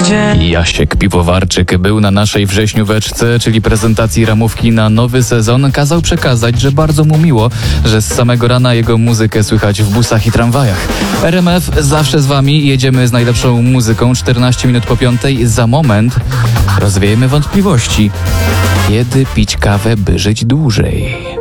dzień. Jasiek Piwowarczyk był na naszej wrześnióweczce, czyli prezentacji ramówki na nowy sezon. Kazał przekazać, że bardzo mu miło, że z samego rana jego muzykę słychać w busach i tramwajach. RMF zawsze z wami, jedziemy z najlepszą muzyką. 14 minut po 5. Za moment rozwiejemy wątpliwości. Kiedy pić kawę, by żyć dłużej?